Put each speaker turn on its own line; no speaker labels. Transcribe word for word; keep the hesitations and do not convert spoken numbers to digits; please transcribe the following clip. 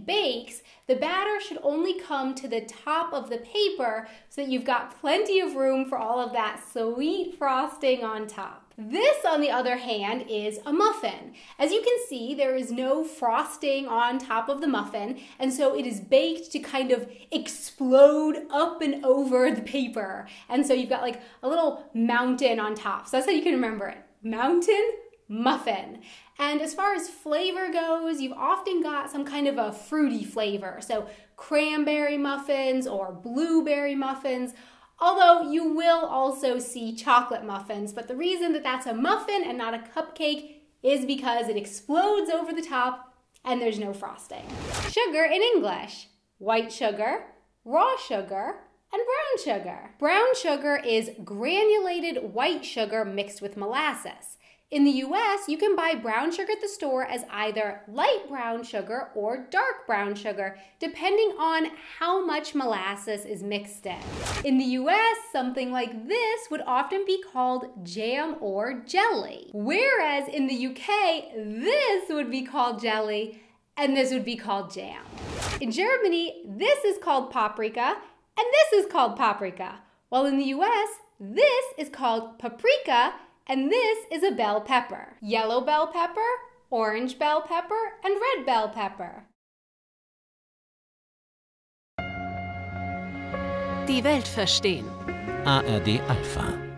it bakes, the batter should only come to the top of the paper so that you've got plenty of room for all of that sweet frosting on top. This, on the other hand, is a muffin. As you can see, there is no frosting on top of the muffin, and so it is baked to kind of explode up and over the paper. And so you've got like a little mountain on top. So that's how you can remember it. Mountain, muffin. And as far as flavor goes, you've often got some kind of a fruity flavor. So cranberry muffins or blueberry muffins. Although you will also see chocolate muffins, but the reason that that's a muffin and not a cupcake is because it explodes over the top and there's no frosting. Sugar in English: white sugar, raw sugar, and brown sugar. Brown sugar is granulated white sugar mixed with molasses. In the U S, you can buy brown sugar at the store as either light brown sugar or dark brown sugar, depending on how much molasses is mixed in. In the U S, something like this would often be called jam or jelly, whereas in the U K, this would be called jelly and this would be called jam. In Germany, this is called paprika and this is called paprika, while in the U S, this is called paprika and this is a bell pepper. Yellow bell pepper, orange bell pepper, and red bell pepper.
Die Welt verstehen.
A R D Alpha.